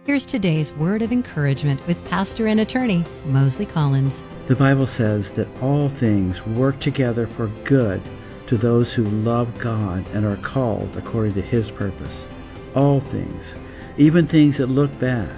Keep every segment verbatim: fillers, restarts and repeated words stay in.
Here's today's word of encouragement with pastor and attorney Mosley Collins. The Bible says that all things work together for good to those who love God and are called according to His purpose. All things, even things that look bad,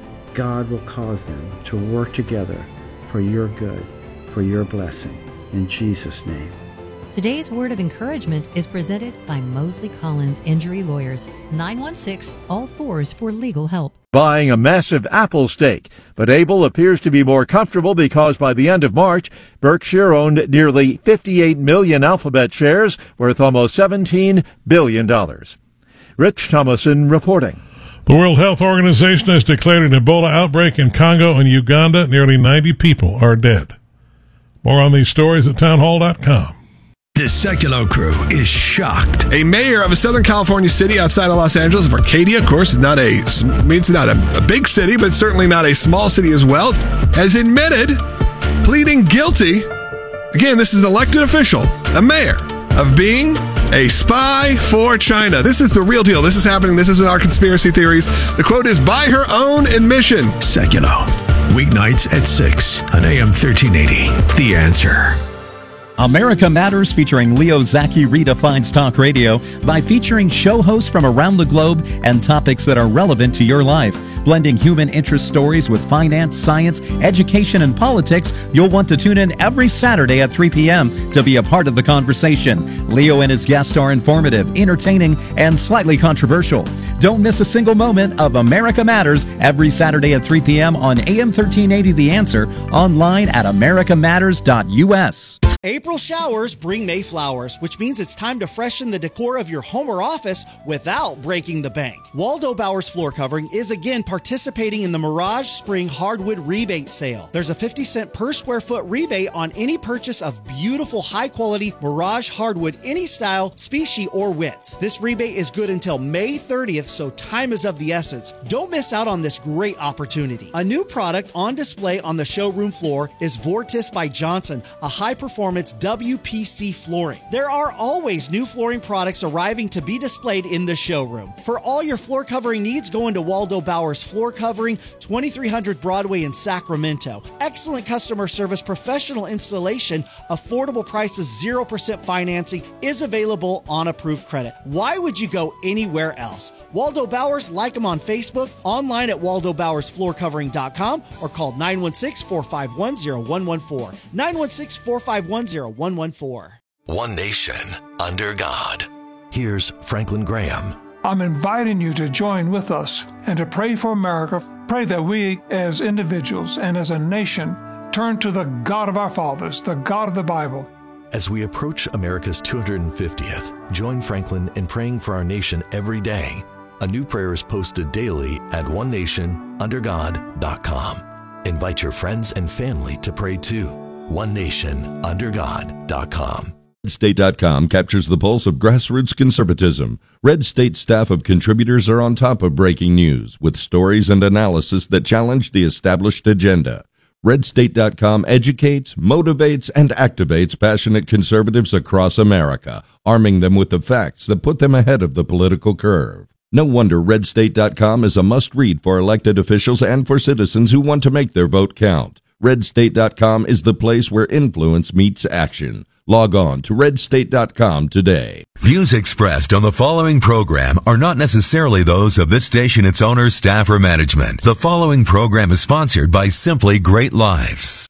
God will cause them to work together for your good, for your blessing. In Jesus' name. Today's word of encouragement is presented by Mosley Collins Injury Lawyers, nine one six, all fours for legal help. Buying a massive Apple stake, but Abel appears to be more comfortable because by the end of March, Berkshire owned nearly fifty-eight million Alphabet shares worth almost seventeen billion dollars. Rich Thomason reporting. The World Health Organization has declared an Ebola outbreak in Congo and Uganda. Nearly ninety people are dead. More on these stories at townhall dot com. The Sekulow crew is shocked. A mayor of a Southern California city outside of Los Angeles, of Arcadia, of course, is not a, means not a, a big city, but certainly not a small city as well, has admitted pleading guilty. Again, this is an elected official, a mayor, of being a spy for China. This is the real deal. This is happening. This isn't our conspiracy theories. The quote is, by her own admission. Sekulow, weeknights at six on A M thirteen eighty. The Answer. America Matters, featuring Leo Zaki, redefines talk radio by featuring show hosts from around the globe and topics that are relevant to your life. Blending human interest stories with finance, science, education, and politics, you'll want to tune in every Saturday at three p.m. to be a part of the conversation. Leo and his guests are informative, entertaining, and slightly controversial. Don't miss a single moment of America Matters every Saturday at three p.m. on A M thirteen eighty The Answer, online at america matters dot u s. April showers bring May flowers, which means it's time to freshen the decor of your home or office without breaking the bank. Waldo Bowers Floor Covering is again participating in the Mirage Spring Hardwood Rebate Sale. There's a fifty cent per square foot rebate on any purchase of beautiful, high-quality Mirage hardwood, any style, species, or width. This rebate is good until May thirtieth, so time is of the essence. Don't miss out on this great opportunity. A new product on display on the showroom floor is Vortis by Johnson, a high-performance W P C flooring. There are always new flooring products arriving to be displayed in the showroom. For all your floor covering needs, go into Waldo Bowers Floor Covering, twenty-three hundred Broadway in Sacramento. Excellent customer service, professional installation, affordable prices, zero percent financing is available on approved credit. Why would you go anywhere else? Waldo Bowers, like them on Facebook, online at waldo bowers floor covering dot com, or call nine one six, four five one, zero one one four. nine one six, four five one, zero one one four. One nation under God. Here's Franklin Graham. I'm inviting you to join with us and to pray for America. Pray that we as individuals and as a nation turn to the God of our fathers, the God of the Bible. As we approach America's two hundred fiftieth, join Franklin in praying for our nation every day. A new prayer is posted daily at one nation under god dot com. Invite your friends and family to pray too. one nation under god dot com. red state dot com captures the pulse of grassroots conservatism. Red State staff of contributors are on top of breaking news with stories and analysis that challenge the established agenda. red state dot com educates, motivates, and activates passionate conservatives across America, arming them with the facts that put them ahead of the political curve. No wonder red state dot com is a must-read for elected officials and for citizens who want to make their vote count. red state dot com is the place where influence meets action. Log on to red state dot com today. Views expressed on the following program are not necessarily those of this station, its owners, staff, or management. The following program is sponsored by Simply Great Lives.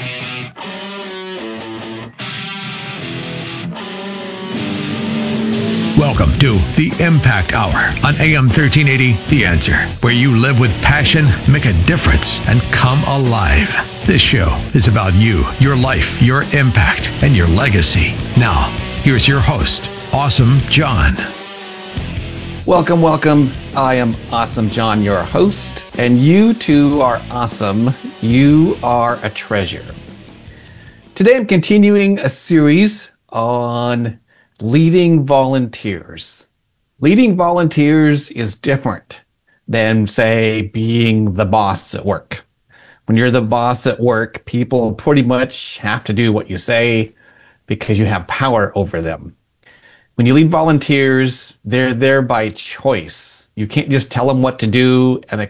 Welcome to the Impact Hour on A M thirteen eighty, The Answer, where you live with passion, make a difference, and come alive. This show is about you, your life, your impact, and your legacy. Now, here's your host, Awesome John. Welcome, welcome. I am Awesome John, your host, and you too are awesome. You are a treasure. Today I'm continuing a series on leading volunteers. Leading volunteers is different than, say, being the boss at work. When you're the boss at work, people pretty much have to do what you say because you have power over them. When you lead volunteers, they're there by choice. You can't just tell them what to do and